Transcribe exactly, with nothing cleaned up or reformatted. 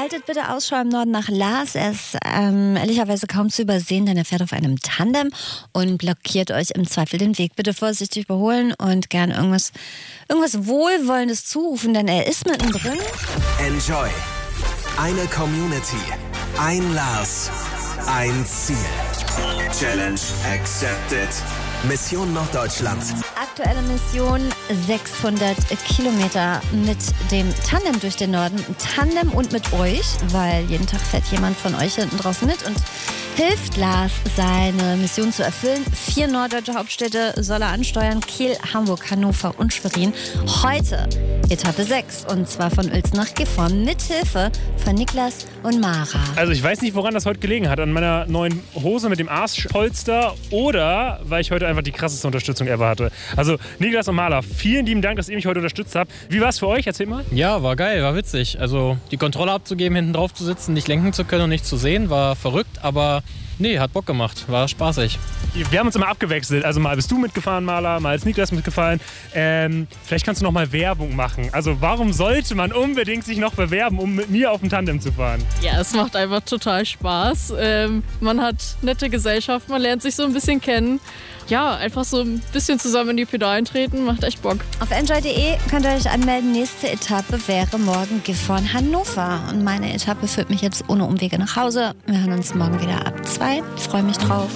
haltet bitte Ausschau im Norden nach Lars. Er ist ähm, ehrlicherweise kaum zu übersehen, denn er fährt auf einem Tandem und blockiert euch im Zweifel den Weg. Bitte vorsichtig überholen und gern irgendwas, irgendwas Wohlwollendes zurufen, denn er ist mittendrin. Enjoy. Eine Community. Ein Lars. Ein Ziel. Challenge accepted. Mission Norddeutschland. Aktuelle Mission sechshundert Kilometer mit dem Tandem durch den Norden. Tandem und mit euch, weil jeden Tag fährt jemand von euch hinten drauf mit und hilft Lars, seine Mission zu erfüllen. Vier norddeutsche Hauptstädte soll er ansteuern: Kiel, Hamburg, Hannover und Schwerin. Heute Etappe sechs und zwar von Uelzen nach Gifhorn mit Hilfe von Niklas und Mara. Also ich weiß nicht, woran das heute gelegen hat. An meiner neuen Hose mit dem Arschpolster oder weil ich heute einfach die krasseste Unterstützung ever hatte. Also Niklas und Mara, vielen lieben Dank, dass ihr mich heute unterstützt habt. Wie war es für euch? Erzähl mal. Ja, war geil, war witzig. Also die Kontrolle abzugeben, hinten drauf zu sitzen, nicht lenken zu können und nicht zu sehen, war verrückt, aber nee, hat Bock gemacht, war spaßig. Wir haben uns immer abgewechselt. Also mal bist du mitgefahren, Mara, mal ist Niklas mitgefahren. Ähm, vielleicht kannst du noch mal Werbung machen. Also warum sollte man unbedingt sich noch bewerben, um mit mir auf dem Tandem zu fahren? Ja, es macht einfach total Spaß. Ähm, man hat nette Gesellschaft, man lernt sich so ein bisschen kennen. Ja, einfach so ein bisschen zusammen in die Pedalen treten, macht echt Bock. Auf enjoy punkt de könnt ihr euch anmelden. Nächste Etappe wäre morgen Gifhorn, Hannover. Und meine Etappe führt mich jetzt ohne Umwege nach Hause. Wir hören uns morgen wieder ab zwei. Ich freue mich drauf.